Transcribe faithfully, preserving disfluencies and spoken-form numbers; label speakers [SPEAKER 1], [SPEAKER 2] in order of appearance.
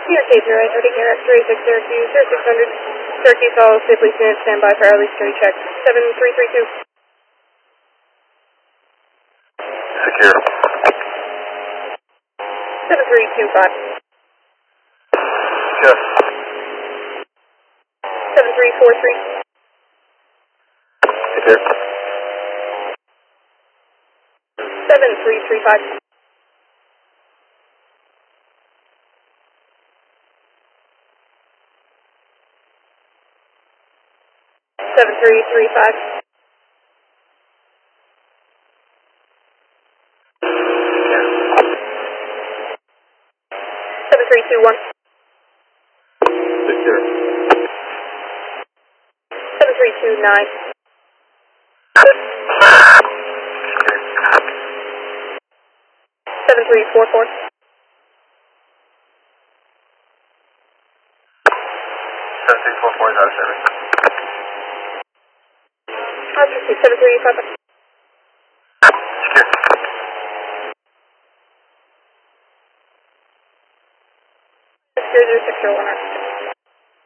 [SPEAKER 1] K zero eight, heading here at three six Syracuse, zero six hundred. Syracuse, all safely stand, stand by for early security check. seven three three two.
[SPEAKER 2] Secure.
[SPEAKER 1] seven three two five.
[SPEAKER 2] Check.
[SPEAKER 1] seven three four three.
[SPEAKER 2] Secure.
[SPEAKER 1] seven three three five. seven three three five. seven three two one.
[SPEAKER 2] Secure.
[SPEAKER 1] seven three two nine. seven three four four.
[SPEAKER 2] seven three four four is out of service.
[SPEAKER 1] seven three five five.
[SPEAKER 2] Secure.
[SPEAKER 1] zero zero six zero one.